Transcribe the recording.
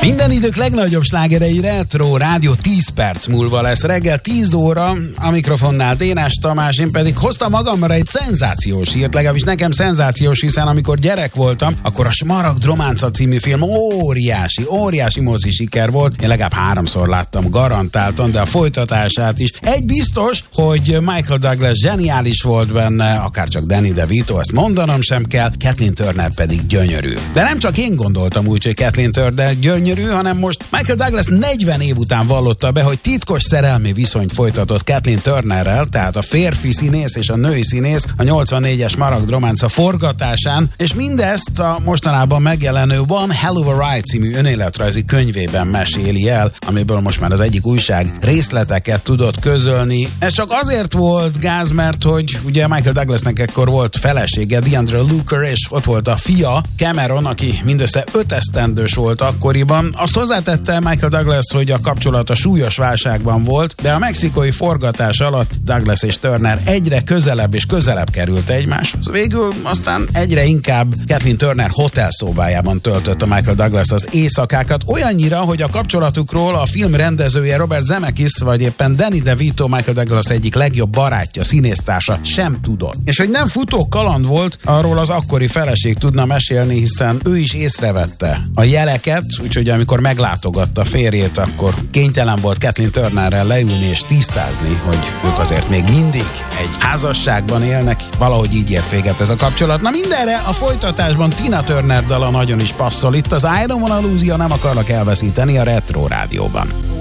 Minden idők legnagyobb slágerei Retro Rádió 10 perc múlva lesz. Reggel 10 óra, a mikrofonnál Dénes Tamás, én pedig hoztam magamra egy szenzációs hírt, legalábbis nekem szenzációs, hiszen amikor gyerek voltam, akkor a Smaragd románca című film óriási mozi siker volt. Én legalább 3-szor láttam garantáltan, de a folytatását is. Egy biztos, hogy Michael Douglas zseniális volt benne, akár csak Danny DeVito, ezt mondanom sem kell, Kathleen Turner pedig gyönyörű. De nem csak én gondoltam úgy, hogy Kathleen Turner gyönyörű, hanem most Michael Douglas 40 év után vallotta be, hogy titkos szerelmi viszonyt folytatott Kathleen Turnerrel, tehát a férfi színész és a női színész a 84-es Smaragd románca forgatásán, és mindezt a mostanában megjelenő One Hell of a Ride című önéletrajzi könyvében meséli el, amiből most már az egyik újság részleteket tudott közölni. Ez csak azért volt gáz, mert hogy ugye Michael Douglasnek ekkor volt felesége, Deandra Luker, és ott volt a fia, Cameron, aki mindössze 5 esztendős volt akkoriban. Azt hozzátette Michael Douglas, hogy a kapcsolata súlyos válságban volt, de a mexikói forgatás alatt Douglas és Turner egyre közelebb és közelebb került egymáshoz. Végül aztán egyre inkább Kathleen Turner hotelszobájában töltötte Michael Douglas az éjszakákat, olyannyira, hogy a kapcsolatukról a film rendezője Robert Zemeckis, vagy éppen Danny DeVito, Michael Douglas egyik legjobb barátja, színésztársa sem tudott. És hogy nem futó kaland volt, arról az akkori feleség tudna mesélni, hiszen ő is észrevette a jeleket, úgyhogy amikor meglátogatta férjét, akkor kénytelen volt Kathleen Turnerrel leülni és tisztázni, hogy ők azért még mindig egy házasságban élnek, valahogy így ért véget ez a kapcsolat. Na mindenre a folytatásban Tina Turner dala nagyon is passzol. Itt az I Don't Wanna Lose You, nem akarlak elveszíteni a Retro Rádióban.